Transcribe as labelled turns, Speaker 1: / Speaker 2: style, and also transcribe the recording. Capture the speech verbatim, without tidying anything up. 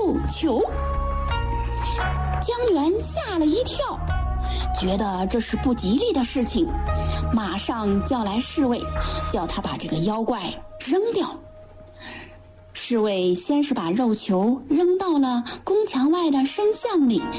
Speaker 1: 肉球。江源吓了一跳，觉得这是不吉利的事情，马上叫来侍卫，叫他把这个妖怪扔掉。侍卫先是把肉球扔到了宫墙外的深巷里，